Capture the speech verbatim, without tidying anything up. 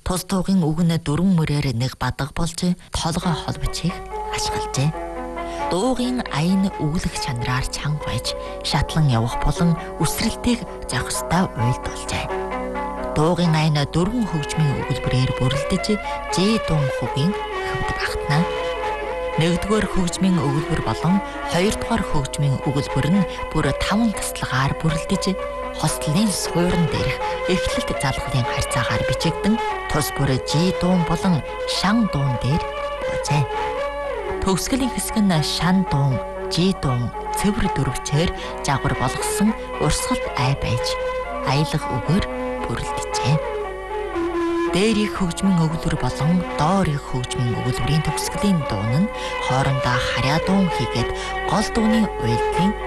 Тус дуугийн үг нь дөрвөн мөрөөр нэг бадаг болж толгой холбочийг ашиглажээ. Дуугийн аян өглөх чанараар чанга байж шатлан явах болон үсрэлтийг зохих ёстой уйлд болжээ. Дуугийн аян дөрвөн хөгжмийн өгүүлбэрээр бүрэлдэж Ж дуун хүүгийн хөвд багтана. Нэгдүгээр хөгжмийн өгүүлбэр болон хоёрдугаар хөгжмийн өгүүлбэр нь бүр таван таслагаар бүрэлдэж хослолын суурин дээрх эхлэлт залгалын харьцаагаар бичигдэн тус бүр Ж дуун болон шан дуун дээр буужээ. Төгсгөлийн хэсэг нь шан дуун, Ж дуун, цэвэр дөрвчээр жагвар болгосон урсгалт ай байж аялах үгээр бүрэлдэжээ. Дээр их хөгжмийн өгүүлбэр болон доор их хөгжмийн өгүүлбэрийн төгсгөлийн дуун нь хоорондоо харьяа дуун хийгээд гол дууны уйлдлын